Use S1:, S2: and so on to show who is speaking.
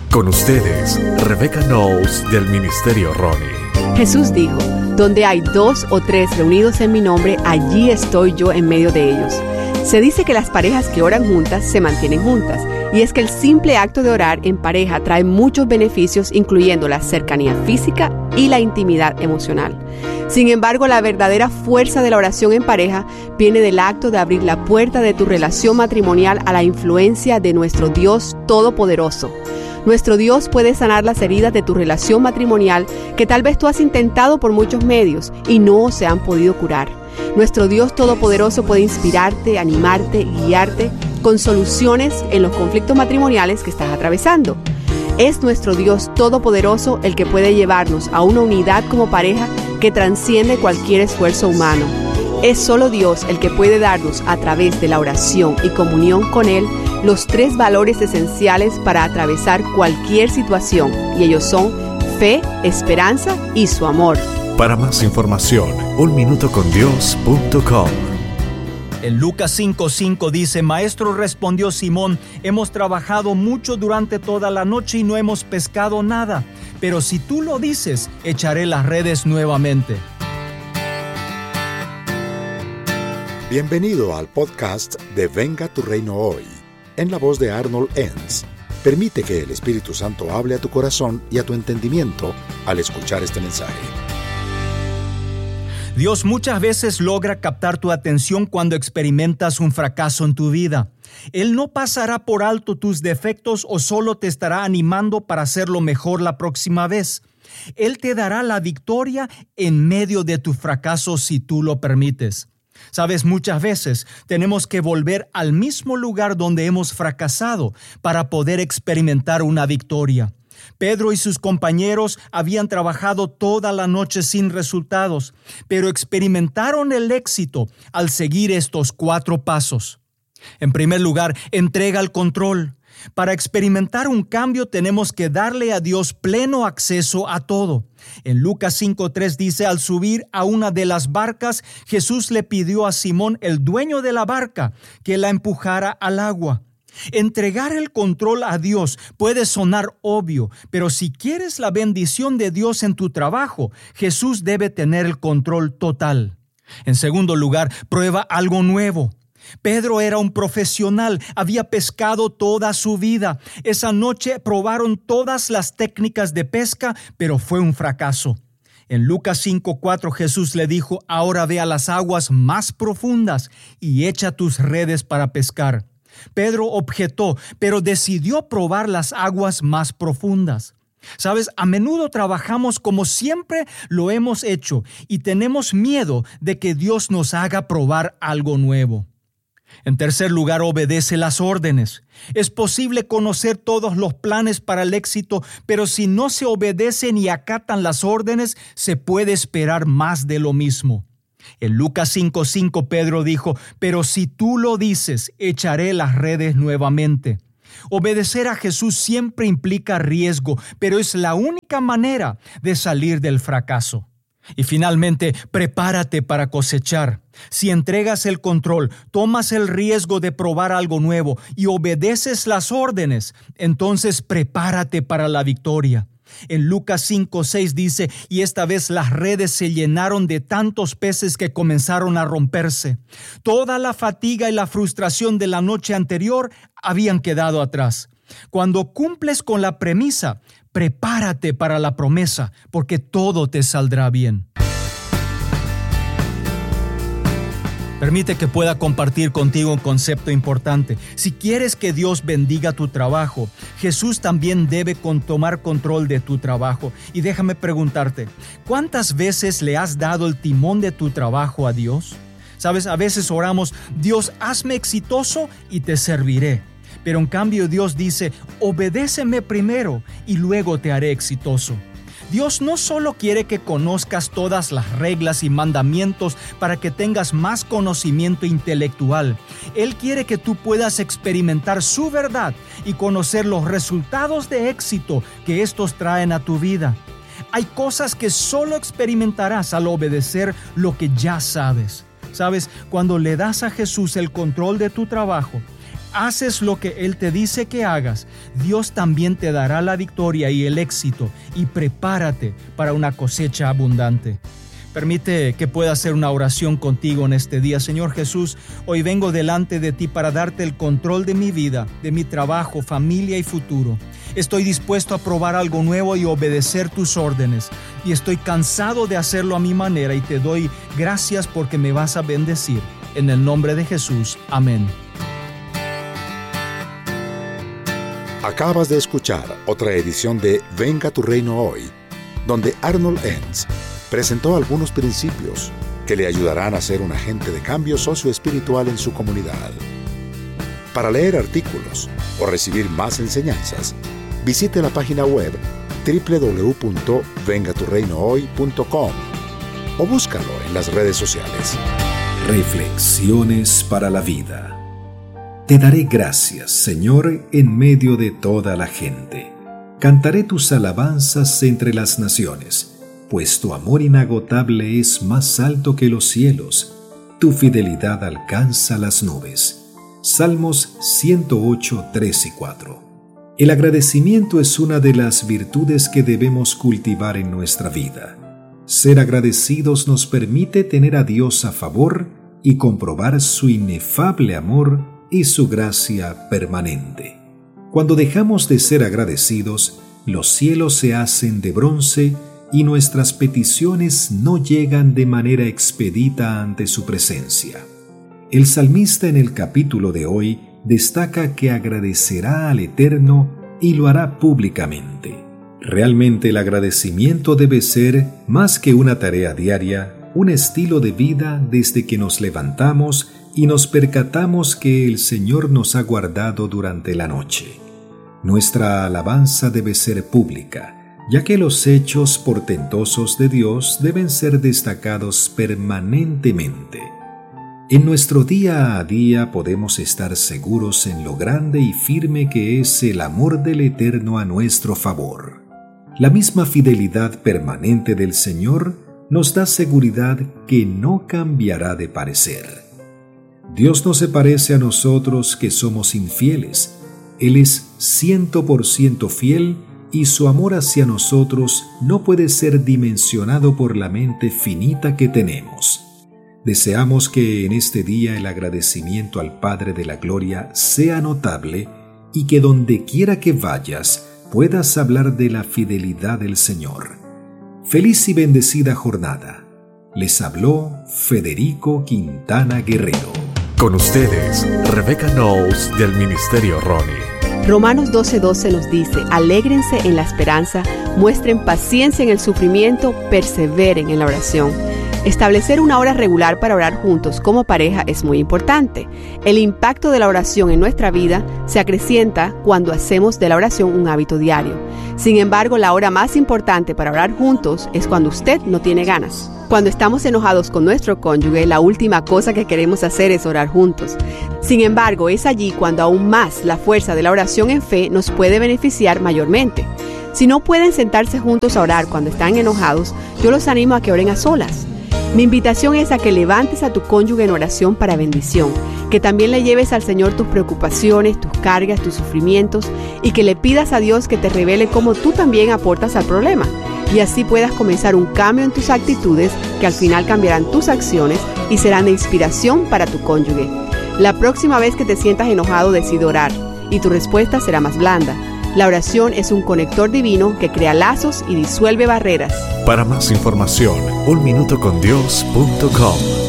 S1: Con ustedes, Rebecca Knowles del Ministerio Ronnie.
S2: Jesús dijo, donde hay 2 o 3 reunidos en mi nombre, allí estoy yo en medio de ellos. Se dice que las parejas que oran juntas se mantienen juntas, y es que el simple acto de orar en pareja trae muchos beneficios, incluyendo la cercanía física y la intimidad emocional. Sin embargo, la verdadera fuerza de la oración en pareja viene del acto de abrir la puerta de tu relación matrimonial a la influencia de nuestro Dios Todopoderoso. Nuestro Dios puede sanar las heridas de tu relación matrimonial que tal vez tú has intentado por muchos medios y no se han podido curar. Nuestro Dios Todopoderoso puede inspirarte, animarte y guiarte con soluciones en los conflictos matrimoniales que estás atravesando. Es nuestro Dios Todopoderoso el que puede llevarnos a una unidad como pareja que transciende cualquier esfuerzo humano. Es solo Dios el que puede darnos, a través de la oración y comunión con Él, los 3 valores esenciales para atravesar cualquier situación, y ellos son fe, esperanza y su amor.
S1: Para más información, unminutocondios.com.
S3: En Lucas 5:5 dice: Maestro, respondió Simón, hemos trabajado mucho durante toda la noche y no hemos pescado nada, pero si tú lo dices, echaré las redes nuevamente.
S4: Bienvenido al podcast de Venga tu Reino Hoy, en la voz de Arnold Enns. Permite que el Espíritu Santo hable a tu corazón y a tu entendimiento al escuchar este mensaje.
S3: Dios muchas veces logra captar tu atención cuando experimentas un fracaso en tu vida. Él no pasará por alto tus defectos o solo te estará animando para hacerlo mejor la próxima vez. Él te dará la victoria en medio de tu fracaso si tú lo permites. Sabes, muchas veces tenemos que volver al mismo lugar donde hemos fracasado para poder experimentar una victoria. Pedro y sus compañeros habían trabajado toda la noche sin resultados, pero experimentaron el éxito al seguir estos 4 pasos. En primer lugar, entrega el control. Para experimentar un cambio tenemos que darle a Dios pleno acceso a todo. En Lucas 5:3 dice: al subir a una de las barcas, Jesús le pidió a Simón, el dueño de la barca, que la empujara al agua. Entregar el control a Dios puede sonar obvio, pero si quieres la bendición de Dios en tu trabajo, Jesús debe tener el control total. En segundo lugar, prueba algo nuevo. Pedro era un profesional, había pescado toda su vida. Esa noche probaron todas las técnicas de pesca, pero fue un fracaso. En Lucas 5:4 Jesús le dijo: ahora ve a las aguas más profundas y echa tus redes para pescar. Pedro objetó, pero decidió probar las aguas más profundas. Sabes, a menudo trabajamos como siempre lo hemos hecho y tenemos miedo de que Dios nos haga probar algo nuevo. En tercer lugar, obedece las órdenes. Es posible conocer todos los planes para el éxito, pero si no se obedecen y acatan las órdenes, se puede esperar más de lo mismo. En Lucas 5:5 Pedro dijo: pero si tú lo dices, echaré las redes nuevamente. Obedecer a Jesús siempre implica riesgo, pero es la única manera de salir del fracaso. Y finalmente, prepárate para cosechar. Si entregas el control, tomas el riesgo de probar algo nuevo y obedeces las órdenes, entonces prepárate para la victoria. En Lucas 5:6 dice: y esta vez las redes se llenaron de tantos peces que comenzaron a romperse. Toda la fatiga y la frustración de la noche anterior habían quedado atrás. Cuando cumples con la premisa, prepárate para la promesa, porque todo te saldrá bien. Permite que pueda compartir contigo un concepto importante. Si quieres que Dios bendiga tu trabajo, Jesús también debe tomar control de tu trabajo. Y déjame preguntarte, ¿cuántas veces le has dado el timón de tu trabajo a Dios? Sabes, a veces oramos: Dios, hazme exitoso y te serviré. Pero en cambio Dios dice: obedéceme primero y luego te haré exitoso. Dios no solo quiere que conozcas todas las reglas y mandamientos para que tengas más conocimiento intelectual. Él quiere que tú puedas experimentar su verdad y conocer los resultados de éxito que estos traen a tu vida. Hay cosas que solo experimentarás al obedecer lo que ya sabes. Sabes, cuando le das a Jesús el control de tu trabajo, haces lo que Él te dice que hagas, Dios también te dará la victoria y el éxito, y prepárate para una cosecha abundante. Permite que pueda hacer una oración contigo en este día. Señor Jesús, hoy vengo delante de ti para darte el control de mi vida, de mi trabajo, familia y futuro. Estoy dispuesto a probar algo nuevo y obedecer tus órdenes. Y estoy cansado de hacerlo a mi manera y te doy gracias porque me vas a bendecir. En el nombre de Jesús. Amén.
S4: Acabas de escuchar otra edición de Venga tu Reino Hoy, donde Arnold Enns presentó algunos principios que le ayudarán a ser un agente de cambio socioespiritual en su comunidad. Para leer artículos o recibir más enseñanzas, visite la página web www.vengaturreinohoy.com o búscalo en las redes sociales.
S1: Reflexiones para la vida. Te daré gracias, Señor, en medio de toda la gente. Cantaré tus alabanzas entre las naciones, pues tu amor inagotable es más alto que los cielos, tu fidelidad alcanza las nubes. Salmos 108, 3 y 4. El agradecimiento es una de las virtudes que debemos cultivar en nuestra vida. Ser agradecidos nos permite tener a Dios a favor y comprobar su inefable amor y su gracia permanente. Cuando dejamos de ser agradecidos, los cielos se hacen de bronce y nuestras peticiones no llegan de manera expedita ante su presencia. El salmista en el capítulo de hoy destaca que agradecerá al Eterno y lo hará públicamente. Realmente el agradecimiento debe ser, más que una tarea diaria, un estilo de vida desde que nos levantamos y nos percatamos que el Señor nos ha guardado durante la noche. Nuestra alabanza debe ser pública, ya que los hechos portentosos de Dios deben ser destacados permanentemente. En nuestro día a día podemos estar seguros en lo grande y firme que es el amor del Eterno a nuestro favor. La misma fidelidad permanente del Señor nos da seguridad que no cambiará de parecer. Dios no se parece a nosotros que somos infieles. Él es 100% fiel y su amor hacia nosotros no puede ser dimensionado por la mente finita que tenemos. Deseamos que en este día el agradecimiento al Padre de la Gloria sea notable y que donde quiera que vayas puedas hablar de la fidelidad del Señor. Feliz y bendecida jornada. Les habló Federico Quintana Guerrero.
S5: Con ustedes, Rebecca Knowles del Ministerio Ronnie.
S2: Romanos 12:12 nos dice: alégrense en la esperanza, muestren paciencia en el sufrimiento, perseveren en la oración. Establecer una hora regular para orar juntos como pareja es muy importante. El impacto de la oración en nuestra vida se acrecienta cuando hacemos de la oración un hábito diario. Sin embargo, la hora más importante para orar juntos es cuando usted no tiene ganas. Cuando estamos enojados con nuestro cónyuge, la última cosa que queremos hacer es orar juntos. Sin embargo, es allí cuando aún más la fuerza de la oración en fe nos puede beneficiar mayormente. Si no pueden sentarse juntos a orar cuando están enojados, yo los animo a que oren a solas. Mi invitación es a que levantes a tu cónyuge en oración para bendición, que también le lleves al Señor tus preocupaciones, tus cargas, tus sufrimientos, y que le pidas a Dios que te revele cómo tú también aportas al problema, y así puedas comenzar un cambio en tus actitudes que al final cambiarán tus acciones y serán de inspiración para tu cónyuge. La próxima vez que te sientas enojado, decide orar, y tu respuesta será más blanda. La oración es un conector divino que crea lazos y disuelve barreras.
S5: Para más información, unminutocondios.com.